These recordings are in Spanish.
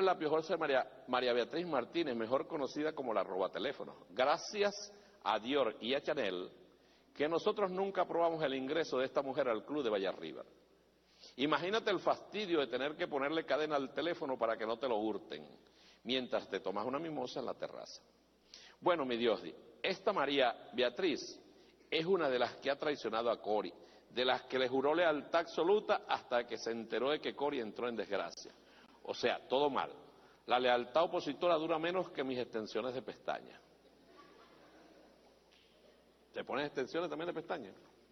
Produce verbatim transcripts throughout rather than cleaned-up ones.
la piojosa María, María Beatriz Martínez, mejor conocida como la robateléfono. Gracias a Dior y a Chanel, que nosotros nunca aprobamos el ingreso de esta mujer al club de Vallarriba. Imagínate el fastidio de tener que ponerle cadena al teléfono para que no te lo hurten, mientras te tomas una mimosa en la terraza. Bueno, mi Dios, esta María Beatriz es una de las que ha traicionado a Cori, de las que le juró lealtad absoluta hasta que se enteró de que Cori entró en desgracia. O sea, todo mal. La lealtad opositora dura menos que mis extensiones de pestañas. ¿Te pones extensiones también de pestañas?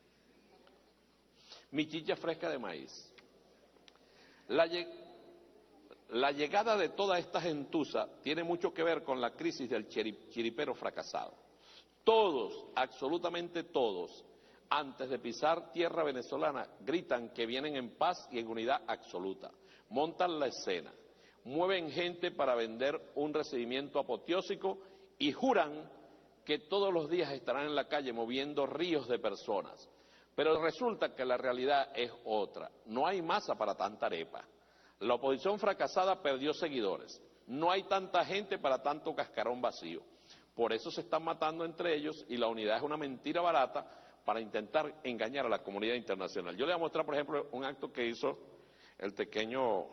Mi chicha fresca de maíz. La, lleg la llegada de toda esta gentuza tiene mucho que ver con la crisis del chiripero fracasado. Todos, absolutamente todos, antes de pisar tierra venezolana, gritan que vienen en paz y en unidad absoluta. Montan la escena, mueven gente para vender un recibimiento apoteósico y juran que todos los días estarán en la calle moviendo ríos de personas. Pero resulta que la realidad es otra. No hay masa para tanta arepa. La oposición fracasada perdió seguidores. No hay tanta gente para tanto cascarón vacío. Por eso se están matando entre ellos y la unidad es una mentira barata para intentar engañar a la comunidad internacional. Yo le voy a mostrar, por ejemplo, un acto que hizo el pequeño,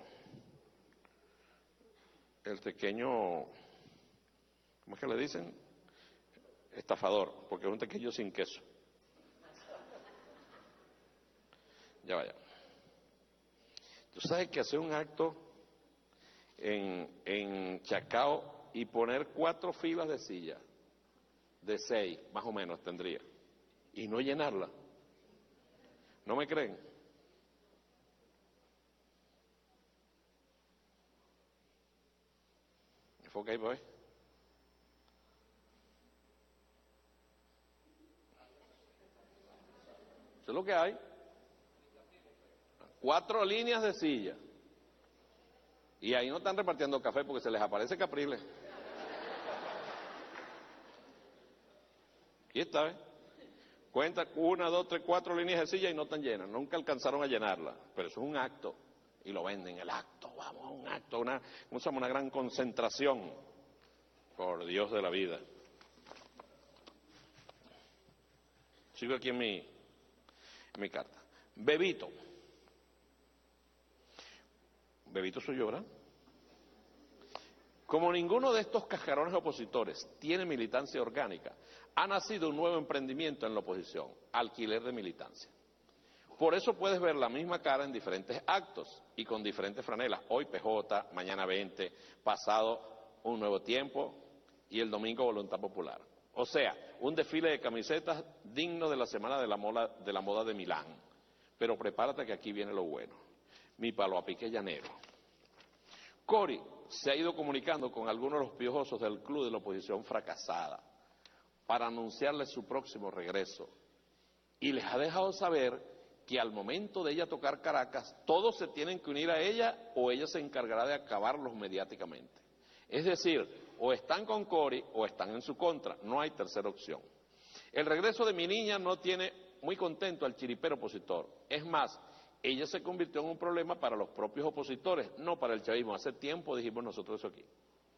el pequeño, ¿cómo es que le dicen? Estafador, porque es un tequillo sin queso. Ya vaya. Tú sabes que hacer un acto en, en Chacao y poner cuatro filas de sillas, de seis, más o menos tendría, y no llenarla. ¿No me creen? Enfoca ahí, pues. Eso es lo que hay. Cuatro líneas de silla. Y ahí no están repartiendo café porque se les aparece Capriles. Aquí está, ¿eh? Cuenta una, dos, tres, cuatro líneas de silla y no están llenas. Nunca alcanzaron a llenarla. Pero eso es un acto. Y lo venden, el acto. Vamos a un acto, una, ¿cómo se llama? Una gran concentración. Por Dios de la vida. Sigo aquí en mi, en mi carta. Bebito. Bebito soy yo, ¿verdad? Como ninguno de estos cascarones opositores tiene militancia orgánica, ha nacido un nuevo emprendimiento en la oposición, alquiler de militancia. Por eso puedes ver la misma cara en diferentes actos y con diferentes franelas. Hoy P J, mañana veinte, pasado un nuevo tiempo y el domingo Voluntad Popular. O sea, un desfile de camisetas digno de la Semana de la Moda de, la moda de Milán. Pero prepárate que aquí viene lo bueno. Mi palo a pique llanero. Cori se ha ido comunicando con algunos de los piojosos del club de la oposición fracasada para anunciarles su próximo regreso. Y les ha dejado saber que al momento de ella tocar Caracas, todos se tienen que unir a ella o ella se encargará de acabarlos mediáticamente. Es decir, o están con Cori o están en su contra, no hay tercera opción. El regreso de mi niña no tiene muy contento al chiripero opositor. Es más, ella se convirtió en un problema para los propios opositores, no para el chavismo. Hace tiempo dijimos nosotros eso aquí.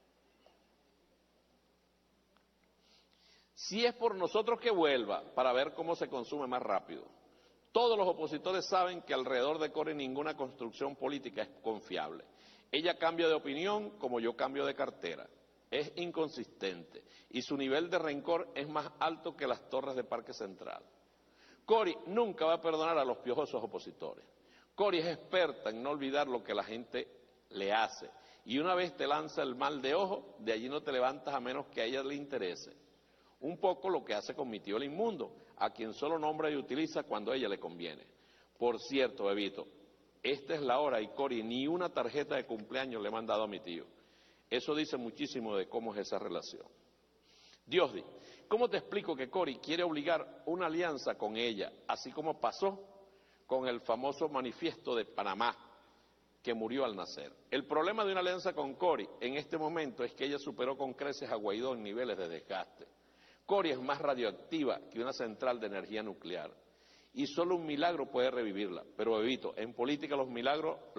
Si es por nosotros que vuelva, para ver cómo se consume más rápido. Todos los opositores saben que alrededor de Cori ninguna construcción política es confiable. Ella cambia de opinión como yo cambio de cartera. Es inconsistente y su nivel de rencor es más alto que las torres de Parque Central. Cori nunca va a perdonar a los piojosos opositores. Cori es experta en no olvidar lo que la gente le hace. Y una vez te lanza el mal de ojo, de allí no te levantas a menos que a ella le interese. Un poco lo que hace con mi tío el inmundo, a quien solo nombra y utiliza cuando a ella le conviene. Por cierto, Bebito, esta es la hora y Cori ni una tarjeta de cumpleaños le he mandado a mi tío. Eso dice muchísimo de cómo es esa relación. Diosdi, ¿cómo te explico que Cori quiere obligar una alianza con ella, así como pasó con el famoso manifiesto de Panamá, que murió al nacer? El problema de una alianza con Cori en este momento es que ella superó con creces a Guaidó en niveles de desgaste. Cori es más radioactiva que una central de energía nuclear y solo un milagro puede revivirla. Pero, Bebito, en política los milagros